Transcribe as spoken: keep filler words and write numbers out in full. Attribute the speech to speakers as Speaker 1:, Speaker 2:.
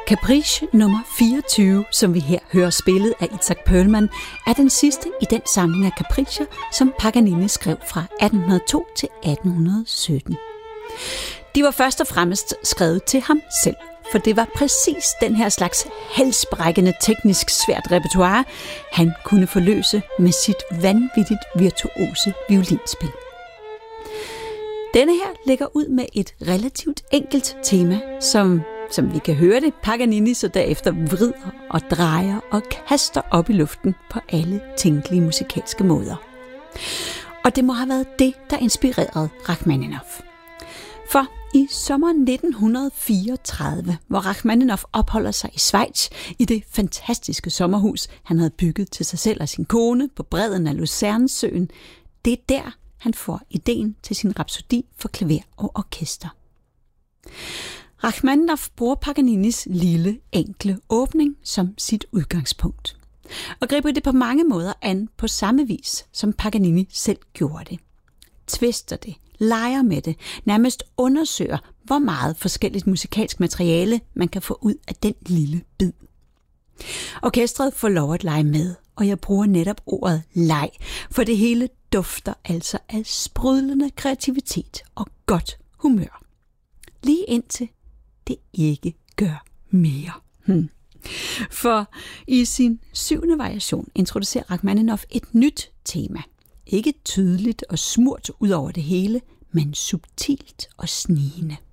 Speaker 1: Caprice nummer fireogtyve, som vi her hører spillet af Itzhak Perlman, er den sidste i den samling af capriccer, som Paganini skrev fra atten hundrede og to til atten sytten. De var først og fremmest skrevet til ham selv, for det var præcis den her slags halsbrækkende teknisk svært repertoire, han kunne forløse med sit vanvittigt virtuose violinspil. Denne her lægger ud med et relativt enkelt tema, som, som vi kan høre det, Paganini så derefter vrider og drejer og kaster op i luften på alle tænkelige musikalske måder. Og det må have været det, der inspirerede Rachmaninov. For i sommeren nitten fireogtredive, hvor Rachmaninov opholder sig i Schweiz i det fantastiske sommerhus, han havde bygget til sig selv og sin kone på bredden af Lucernesøen, det er der, han får ideen til sin rhapsodi for klaver og orkester. Rachmaninov bruger Paganinis lille, enkle åbning som sit udgangspunkt, og griber det på mange måder an på samme vis, som Paganini selv gjorde det. Twister det, leger med det, nærmest undersøger, hvor meget forskelligt musikalsk materiale man kan få ud af den lille bid. Orkestret får lov at lege med, og jeg bruger netop ordet leg, for det hele dufter altså af sprudlende kreativitet og godt humør. Lige indtil det ikke gør mere. Hmm. For i sin syvende variation introducerer Rachmaninov et nyt tema. Ikke tydeligt og smurt ud over det hele, men subtilt og snigende.